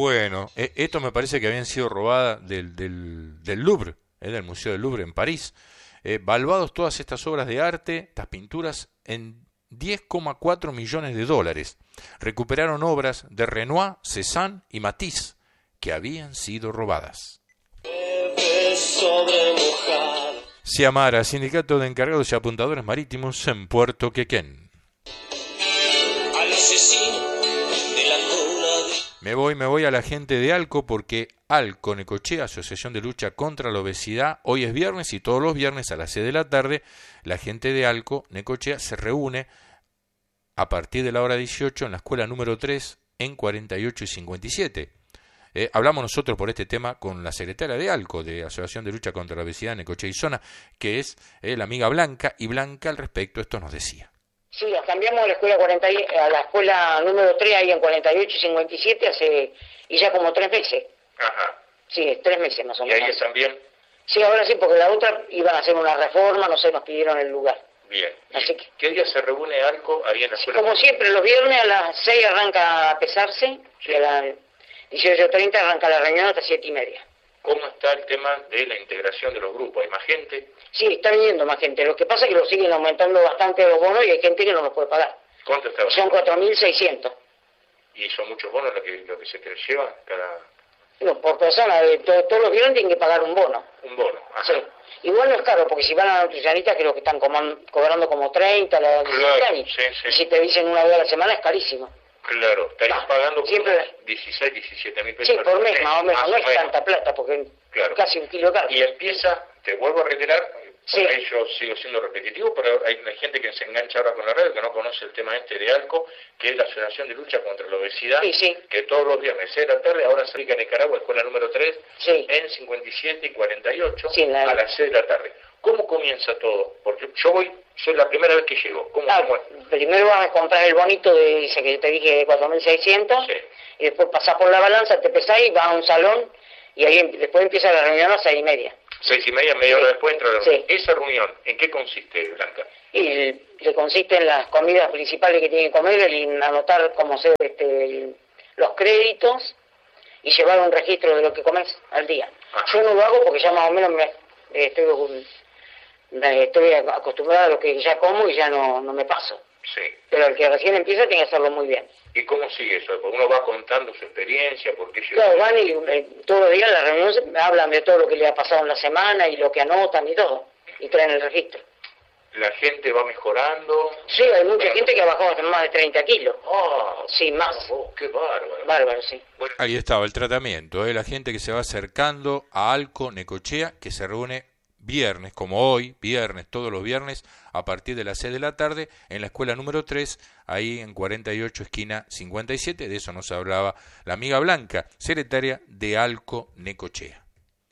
Bueno, esto me parece que habían sido robadas del Louvre, del Museo del Louvre en París. Valuados todas estas obras de arte, estas pinturas, en 10,4 millones de dólares. Recuperaron obras de Renoir, Cézanne y Matisse que habían sido robadas. Ciamara, Sindicato de Encargados y Apuntadores Marítimos en Puerto Quequén. Me voy a la gente de ALCO porque ALCO Necochea, Asociación de Lucha contra la Obesidad, hoy es viernes y todos los viernes a las 6 de la tarde la gente de ALCO Necochea se reúne a partir de la hora 18 en la escuela número 3 en 48 y 57. Hablamos nosotros por este tema con la secretaria de ALCO, de Asociación de Lucha contra la Obesidad Necochea y Zona, que es la amiga Blanca, y Blanca al respecto esto nos decía. Sí, las cambiamos de la escuela a la escuela número 3 ahí en 48 y 57 hace ya como 3 meses. Ajá. Sí, 3 meses más o menos. ¿Y ahí están bien? Sí, ahora sí, porque la otra iban a hacer una reforma, no sé, nos pidieron el lugar. Bien. Así que, ¿qué día se reúne ALCO ahí en la escuela? como siempre, los viernes a las 6 arranca a pesarse, y a las 18:30 arranca la reunión hasta 7:30. ¿Cómo está el tema de la integración de los grupos? ¿Hay más gente? Sí, está viniendo más gente. Lo que pasa es que lo siguen aumentando bastante los bonos y hay gente que no los puede pagar. ¿Cuánto está? Son 4.600. ¿Y son muchos bonos lo que se te lleva cada...? No, por persona, todos los viernes tienen que pagar un bono. Un bono, ajá. Sí. Igual no es caro, porque si van a la nutricionista creo que están cobrando como 30, la claro, y sí. Y si te dicen una vez a la semana es carísimo. Claro, estarías pagando siempre 16, 17 mil pesos. Sí, por mes, más o menos, no es tanta plata, porque claro. Casi un kilo de carne. Y empieza, te vuelvo a reiterar, sí. Por ahí yo sigo siendo repetitivo, pero hay gente que se engancha ahora con la radio, que no conoce el tema este de ALCO, que es la Asociación de Lucha contra la Obesidad, sí. Que todos los viernes, 6 de la tarde, ahora se ubica en Nicaragua, escuela número 3, sí. En 57 y 48, sí, a las 6 de la tarde. ¿Cómo comienza todo? Porque yo soy la primera vez que llego. ¿Cómo primero vas a comprar el bonito de ese que te dije de 4.600, sí. Y después pasás por la balanza, te pesás y vas a un salón, y ahí después empieza la reunión a las 6:30. 6:30, media hora después entra la reunión. Sí. ¿Esa reunión en qué consiste, Blanca? Y le consiste en las comidas principales que tienen que comer, el anotar cómo se los créditos y llevar un registro de lo que comes al día. Ajá. Yo no lo hago porque ya más o menos estoy acostumbrado a lo que ya como y ya no me paso. Sí. Pero el que recién empieza tiene que hacerlo muy bien. ¿Y cómo sigue eso? Porque uno va contando su experiencia, por qué llegó. Claro, van y todos los días en la reunión hablan de todo lo que le ha pasado en la semana y lo que anotan y todo, y traen el registro. ¿La gente va mejorando? Sí, hay mucha gente que ha bajado hasta más de 30 kilos. Ah, sí, más. Oh, qué bárbaro. Bárbaro, sí. Bueno. Ahí estaba el tratamiento, la gente que se va acercando a ALCO Necochea, que se reúne viernes, como hoy, viernes, todos los viernes, a partir de las 6 de la tarde, en la escuela número 3, ahí en 48, esquina 57, de eso nos hablaba la amiga Blanca, secretaria de ALCO Necochea.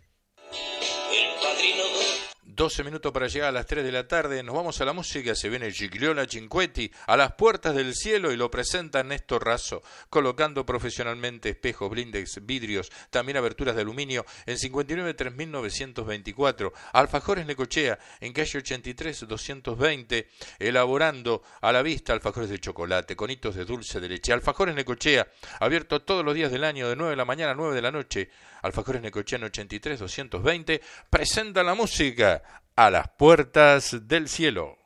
12 minutos para llegar a las 3 de la tarde, nos vamos a la música, se viene Gigliola Cinquetti, A las puertas del cielo, y lo presenta Néstor Razo, colocando profesionalmente espejos, blindex, vidrios, también aberturas de aluminio, en 59 3924, Alfajores Necochea, en calle 83 220, elaborando a la vista alfajores de chocolate, conitos de dulce de leche. Alfajores Necochea, abierto todos los días del año, de 9 de la mañana a 9 de la noche, Alfajores Necochea en 83 220, presenta la música A las puertas del cielo.